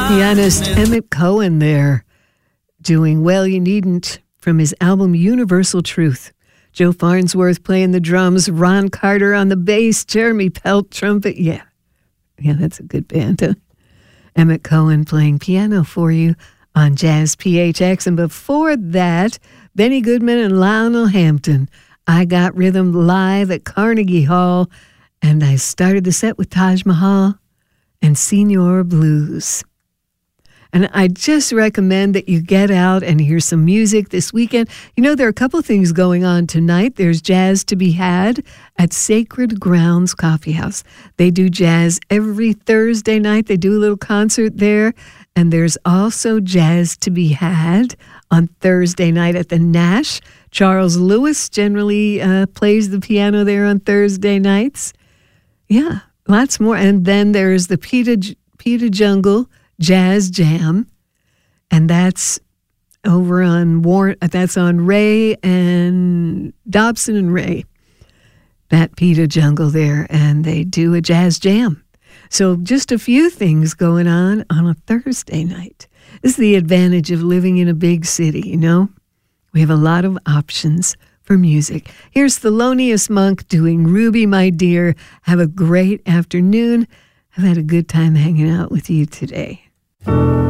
Pianist Emmett Cohen there doing Well You Needn't from his album Universal Truth. Joe Farnsworth playing the drums, Ron Carter on the bass, Jeremy Pelt trumpet. Yeah, that's a good band. Huh? Emmett Cohen playing piano for you on Jazz PHX. And before that, Benny Goodman and Lionel Hampton. I Got Rhythm live at Carnegie Hall. And I started the set with Taj Mahal and Senor Blues. And I just recommend that you get out and hear some music this weekend. You know, there are a couple things going on tonight. There's jazz to be had at Sacred Grounds Coffee House. They do jazz every Thursday night. They do a little concert there. And there's also jazz to be had on Thursday night at the Nash. Charles Lewis generally plays the piano there on Thursday nights. Yeah, lots more. And then there's the Peta Jungle Jazz Jam, and that's over on that's on Ray and Dobson and Ray, that Peta Jungle there, and they do a jazz jam. So just a few things going on a Thursday night. This is the advantage of living in a big city, you know? We have a lot of options for music. Here's Thelonious Monk doing Ruby, My Dear. Have a great afternoon. I've had a good time hanging out with you today.